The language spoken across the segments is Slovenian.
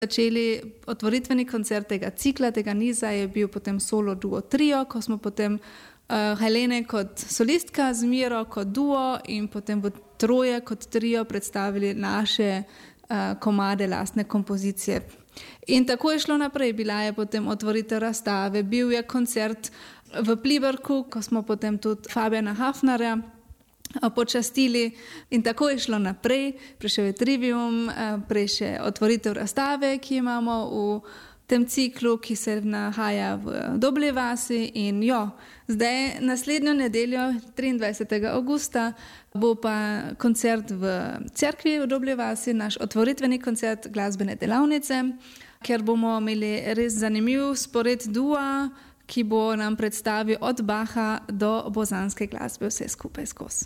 začeli otvoritveni koncert tega cikla, tega niza je bil potem solo duo trio, ko smo potem Helene kot solistka z Miro kot duo in potem v troje kot trio predstavili naše komade, lastne kompozicije. In tako je šlo naprej. Bila je potem otvoritev razstave, bil je koncert v Pliberku, ko smo potem tudi Fabiana Hafnerja počastili in tako je šlo naprej. Prišel je Trivium, prišel otvoritev razstave, ki imamo v tem ciklu, ki se nahaja v Dobli vasi in zdaj naslednjo nedeljo, 23. augusta, bo pa koncert v cerkvi v Dobli vasi, naš otvoritveni koncert glasbene delavnice, ker bomo imeli res zanimiv spored dua, ki bo nam predstavil od Bacha do bosanske glasbe vse skupaj skozi.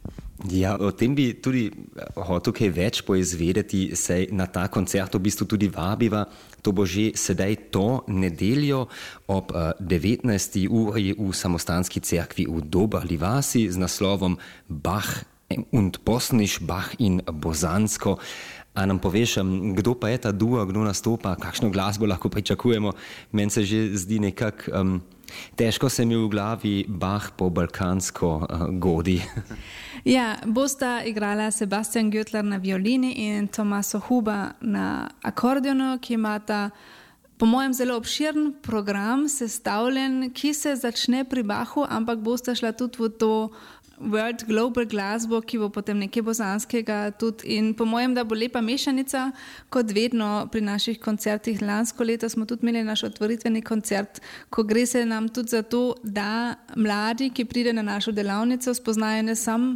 Ja, o tem bi tudi hotel kaj več poizvedeti, saj na ta koncert v bistvu tudi vabiva. To bo že sedaj to nedeljo ob 19. uri v samostanski cerkvi v Dobri vasi z naslovom Bach und Bosnisch, Bach in bosansko. A nam poveš, kdo pa je ta duo, kdo nastopa, kakšno glasbo lahko pričakujemo? Meni se že zdi nekako težko se mi v glavi Bach po balkansko godi. Ja, bosta igrala Sebastian Göttler na violini in Tomaso Huba na akordeonu, ki imata po mojem zelo obširen program sestavljen, ki se začne pri Bachu, ampak bosta šla tudi v to world global glasbo, ki bo potem nekaj bosanskega tudi in po mojem, da bo lepa mešanica, kot vedno pri naših koncertih. Lansko leto smo tudi imeli naš otvoritveni koncert, ko gre se nam tudi za to, da mladi, ki pride na našo delavnico, spoznajo ne samo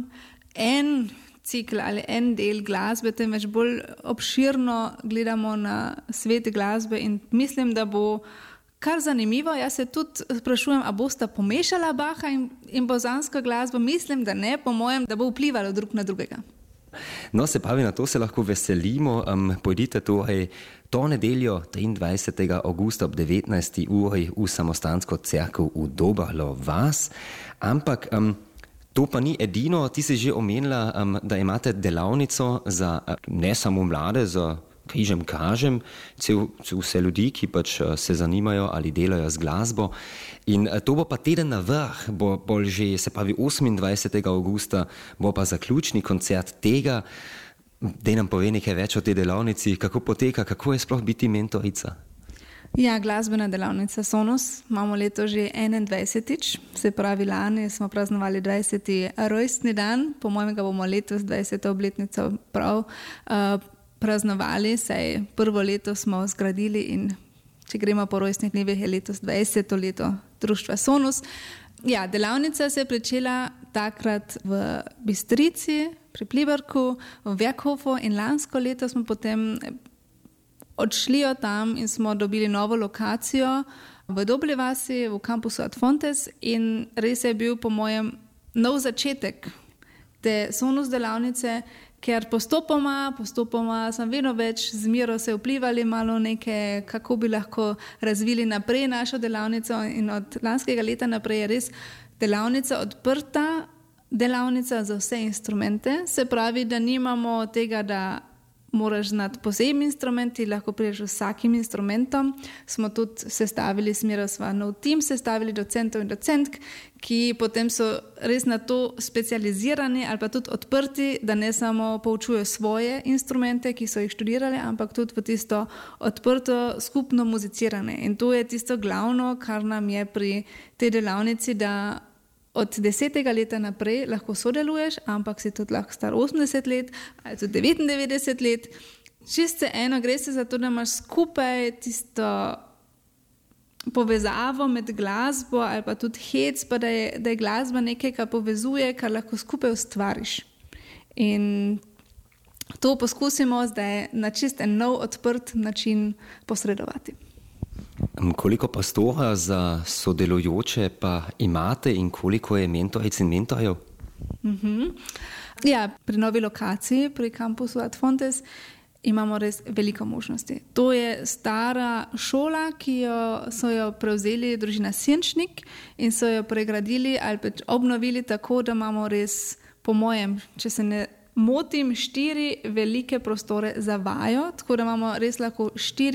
en cikl ali en del glasbe, temveč bolj obširno gledamo na svet glasbe in mislim, da bo kar zanimivo. Jaz se tudi sprašujem, a bosta pomešala Bacha in bosansko glasbo? Mislim, da ne, po mojem, da bo vplivalo drug na drugega. No, se pravi, na to se lahko veselimo. Pojdite torej to nedeljo, 23. augusta ob 19. uri v samostansko cerkev v Dobrlo vas. Ampak to pa ni edino. Ti si že omenila, da imate delavnico za ne samo mlade, za križem kažem, vse ljudi, ki pač se zanimajo ali delajo z glasbo. In to bo pa teden na vrh, bo že, se pravi 28. augusta, bo pa zaključni koncert tega. Daj nam pove nekaj več o tej delavnici, kako poteka, kako je sploh biti mentorica? Ja, glasbena delavnica Sonus imamo leto že 21. Se pravi, lani smo praznovali 20. rojstni dan, po mojem ga bomo letos 20. obletnico prav praznovali, saj prvo leto smo zgradili in če gremo po rojstnih dnevih, je letos 20. leto društva Sonus. Ja, delavnica se je pričela takrat v Bistrici, pri Pliberku, v Werkhofu in lansko leto smo potem odšli od tam in smo dobili novo lokacijo v Dobri vasi, v kampusu Ad Fontes in res je bil po mojem nov začetek te Sonus delavnice, ker postopoma sem vedno več z Miro se vplivali malo neke, kako bi lahko razvili naprej našo delavnico in od lanskega leta naprej je res delavnica odprta, delavnica za vse instrumente, se pravi, da nimamo tega, da moraš znati posebni instrumenti, lahko priješ vsakim instrumentom. Smo tudi sestavili s Miro sva nov tim, sestavili docentov in docentk, ki potem so res na to specializirani ali pa tudi odprti, da ne samo poučujejo svoje instrumente, ki so jih študirali, ampak tudi v tisto odprto skupno muziciranje. In to je tisto glavno, kar nam je pri tej delavnici, da od 10. leta naprej lahko sodeluješ, ampak si tudi lahko star 80 let ali tudi 99 let. Čisto eno, gre se za to, da imaš skupaj tisto povezavo med glasbo ali pa tudi hec, pa da je glasba nekaj, kar povezuje, kar lahko skupaj ustvariš. In to poskusimo zdaj na čist en nov odprt način posredovati. Koliko prostora za sodelujoče pa imate in koliko je mentoric in mentorjev? Ja, pri novi lokaciji, pri kampusu Ad Fontes, imamo res veliko možnosti. To je stara šola, ki so jo prevzeli družina Senčnik in so jo pregradili ali obnovili tako, da imamo res, po mojem, če se ne motim, 4 velike prostore za vajo, tako da imamo res lahko 4